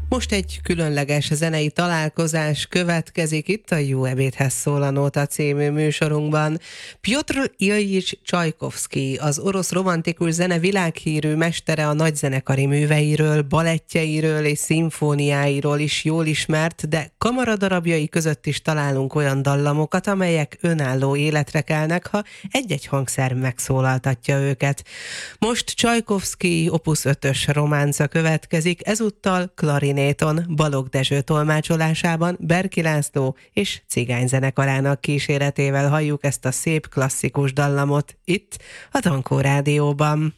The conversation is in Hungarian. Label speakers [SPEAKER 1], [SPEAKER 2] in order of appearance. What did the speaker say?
[SPEAKER 1] Most egy különleges zenei találkozás következik itt a Jó ebédhez szól a Nóta című műsorunkban. Pjotr Iljics Csajkovszkij, az orosz romantikus zene világhírű mestere, a nagyzenekari műveiről, balettjeiről és szimfóniáiról is jól ismert, de kamaradarabjai között is találunk olyan dallamokat, amelyek önálló életre kelnek, ha egy-egy hangszer megszólaltatja őket. Most Csajkovszkij Opus 5-ös románca következik, ezúttal klarinéton, Balogh Dezső tolmácsolásában, Berki László és cigányzenekarának kíséretével halljuk ezt a szép klasszikus dallamot itt a Tankó Rádióban.